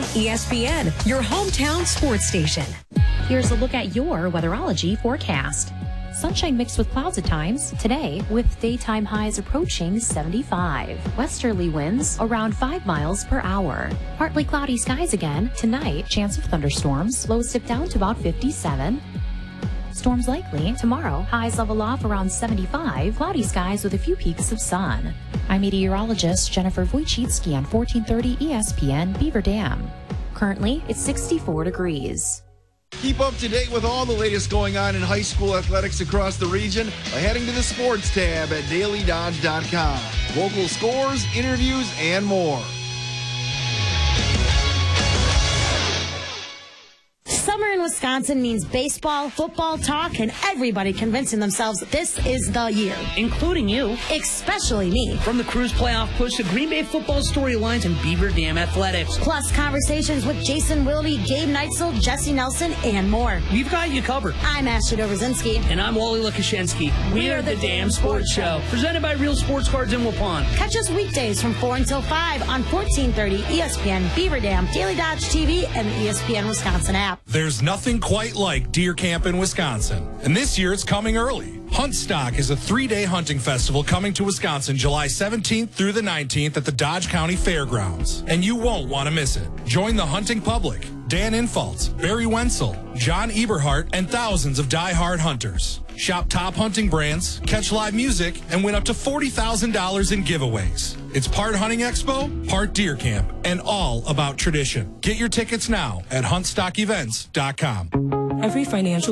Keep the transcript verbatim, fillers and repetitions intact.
E S P N, your hometown sports station. Here's a look at your weatherology forecast. Sunshine mixed with clouds at times today, with daytime highs approaching seventy-five. Westerly winds around five miles per hour. Partly cloudy skies again tonight. Chance of thunderstorms. Lows dip down to about fifty-seven. Storms likely tomorrow. Highs level off around seventy-five. Cloudy skies with a few peaks of sun. I'm meteorologist Jennifer Wojcicki on fourteen thirty E S P N Beaver Dam. Currently, it's sixty-four degrees. Keep up to date with all the latest going on in high school athletics across the region by heading to the sports tab at daily dodge dot com. Local scores, interviews, and more. Summer in Wisconsin means baseball, football talk, and everybody convincing themselves this is the year. Including you. Especially me. From the Cruise playoff push to Green Bay football storylines and Beaver Dam athletics. Plus conversations with Jason Wilde, Gabe Neitzel, Jesse Nelson, and more. We've got you covered. I'm Ashley Dobrzinski. And I'm Wally Lukashenski. We are the Dam Sports Show. Presented by Real Sports Cards in Waupun. Catch us weekdays from four until five on fourteen thirty E S P N Beaver Dam, Daily Dodge T V, and the E S P N Wisconsin app. There's nothing quite like Deer Camp in Wisconsin. And this year it's coming early. Huntstock is a three-day hunting festival coming to Wisconsin July seventeenth through the nineteenth at the Dodge County Fairgrounds. And you won't want to miss it. Join the hunting public, Dan Infaltz, Barry Wenzel, John Eberhart, and thousands of die-hard hunters. Shop top hunting brands, catch live music, and win up to forty thousand dollars in giveaways. It's part hunting expo, part deer camp, and all about tradition. Get your tickets now at huntstock events dot com. Every financial